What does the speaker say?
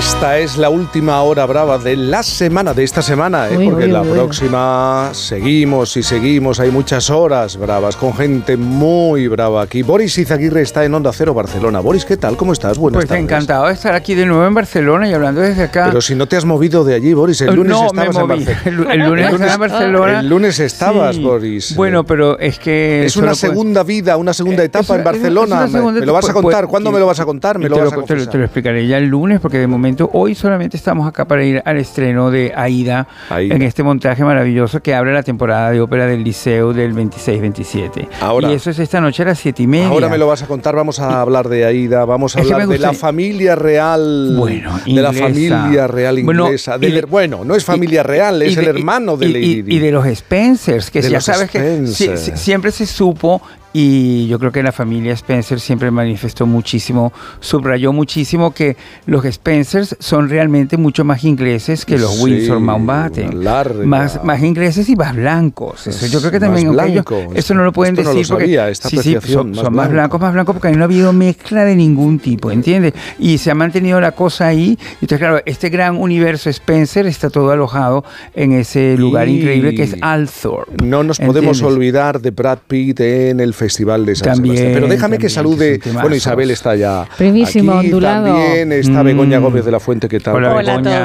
Esta es la última hora brava de la semana, de esta semana, porque la próxima seguimos y seguimos. Hay muchas horas bravas con gente muy brava aquí. Boris Izaguirre está en Onda Cero Barcelona. Boris, ¿qué tal? ¿Cómo estás? Buenas tardes. Encantado de estar aquí de nuevo en Barcelona y hablando desde acá. Pero si no te has movido de allí, Boris, el lunes estabas en Barcelona. El lunes estaba en Barcelona. El lunes estabas, sí. Boris. Bueno, pero es que... Es una segunda vida, una segunda etapa en Barcelona. ¿Me lo vas a contar? ¿Cuándo me lo vas a contar? ¿Me lo vas a confesar? Te lo explicaré ya el lunes, porque de momento hoy solamente estamos acá para ir al estreno de Aida. En este montaje maravilloso que abre la temporada de ópera del Liceo del 26-27. Y eso es esta noche a las 7:30. Ahora me lo vas a contar, vamos a hablar de Aida, vamos a hablar de la familia real, de la familia real inglesa. Bueno, no es familia real, es el hermano de Lady Di. Y de los Spencers, que ya sabes que siempre se supo. Y yo creo que la familia Spencer siempre manifestó muchísimo, subrayó muchísimo que los Spencers son realmente mucho más ingleses que los Windsor Mountbatten. Más ingleses y más blancos. Eso yo creo que también, eso no lo pueden decir porque son más blancos porque ahí no ha habido mezcla de ningún tipo, ¿entiendes? Y se ha mantenido la cosa ahí. Entonces, claro, este gran universo Spencer está todo alojado en ese lugar increíble que es Althorp. No nos podemos olvidar de Brad Pitt en el Festival de San Sebastián. Pero déjame que salude. Bueno, Isabel está ya primísimo, aquí. Ondulado. También está Begoña Gómez de la Fuente. ¿Qué tal? Hola, Begoña.